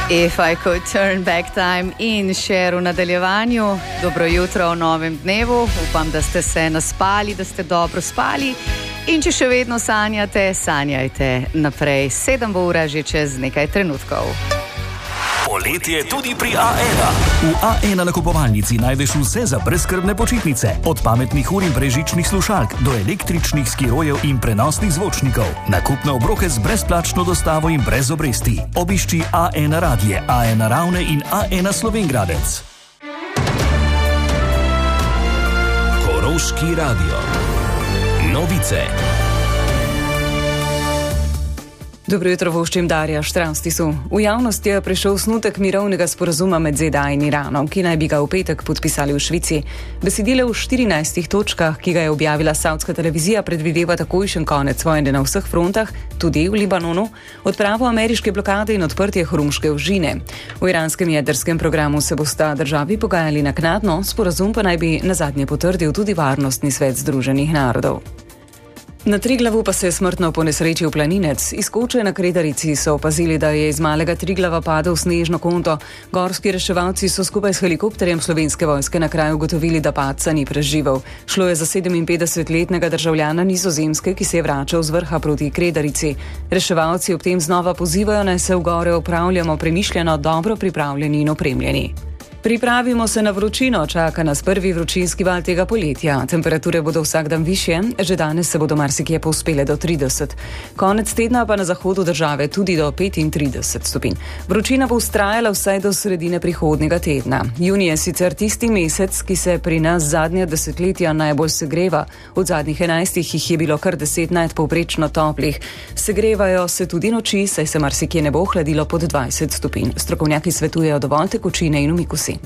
If I could turn back time in še v nadaljevanju. Dobro jutro v novem dnevu. Upam, da ste se naspali, da ste dobro spali. In če še vedno sanjate, sanjajte naprej. 7 bo ura že čez nekaj trenutkov. Poletje tudi pri A1. V A1 nakupovalnici najdeš vse za brezskrbne počitnice. Od pametnih ur in brezžičnih slušalk do električnih skirojev in prenosnih zvočnikov. Nakupne obroke z brezplačno dostavo in brez obresti. Obišči A1 Radije, A1 Ravne in A1 Slovenjgradec. Koroški radio. Novice. Dobro jutro, voščim Darja Štravstisu. V javnosti je prišel osnutek mirovnega sporazuma med ZDA in Iranom, ki naj bi ga v petek podpisali v Švici. Besedilo v 14 točkah, ki ga je objavila savdska televizija, predvideva takojšen konec vojne na vseh frontah, tudi v Libanonu, odpravo ameriške blokade in odprtje Hormuške ožine. V iranskem jedrskem programu se bosta državi pogajali naknadno, sporazum pa naj bi nazadnje potrdil tudi Varnostni svet Združenih narodov. Na Triglavu pa se je smrtno ponesrečil planinec. Iz koče na Kredarici so opazili, da je iz malega Triglava padel snežno konto. Gorski reševalci so skupaj s helikopterjem Slovenske vojske na kraju ugotovili, da padca ni preživel. Šlo je za 57-letnega državljana Nizozemske, ki se je vračal z vrha proti Kredarici. Reševalci ob tem znova pozivajo, naj se v gore opravljamo premišljeno, dobro pripravljeni in opremljeni. Pripravimo se na vročino, čaka nas prvi vročinski val tega poletja. Temperature bodo vsak dan višje, že danes se bodo marsikje povzpele do 30. Konec tedna pa na zahodu države tudi do 35 stopinj. Vročina bo vztrajala vsaj do sredine prihodnjega tedna. Junij je sicer tisti mesec, ki se pri nas zadnja desetletja najbolj segreva. Od zadnjih 11 jih je bilo kar 10 nadpovprečno toplih. Segrevajo se tudi noči, saj se marsikje ne bo hladilo pod 20 stopinj. Strokovnjaki svetujejo dovolj tekočine in umik v senco.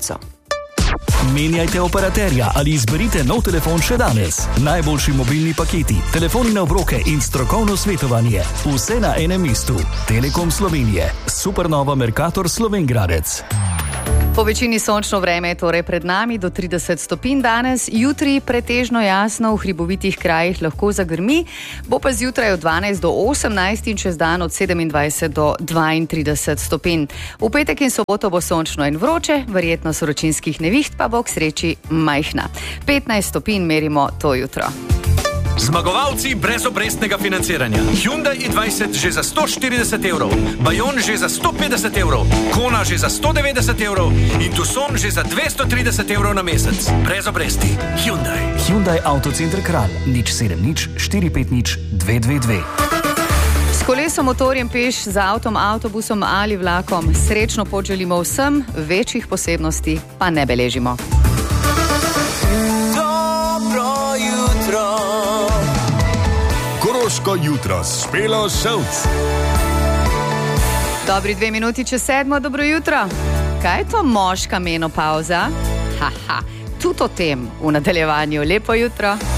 Menjajte operaterja ali izberite nov telefon še danes. Najboljši mobilni paketi, telefoni na obroke in strokovno svetovanje. Vse na enem mestu. Telekom Slovenije. Supernova Mercator Slovenjgradec. Po večini sončno vreme je torej pred nami do 30 stopinj danes, jutri pretežno jasno, v hribovitih krajih lahko zagrmi, bo pa zjutraj od 12 do 18 in čez dan od 27 do 32 stopinj. V petek in soboto bo sončno in vroče, verjetnost vročinskih neviht pa bo k sreči majhna. 15 stopinj merimo to jutro. Zmagovalci brezobrestnega financiranja. Hyundai i20 že za 140 evrov, Bayon že za 150 evrov, Kona že za 190 evrov in Tucson že za 230 evrov na mesec. Brez obresti. Hyundai. Hyundai Autocenter Kralj. 070 450 222. S kolesom, motorjem, peš, z avtom, avtobusom ali vlakom. Srečno pot želimo vsem, večjih posebnosti pa ne beležimo. Dobro jutro. Koroško jutro s Špelo Šolc. Dobri 2 minuti čez 7, dobro jutro. Kaj je to moška menopauza? Haha, tudi o tem v nadaljevanju. Lepo jutro.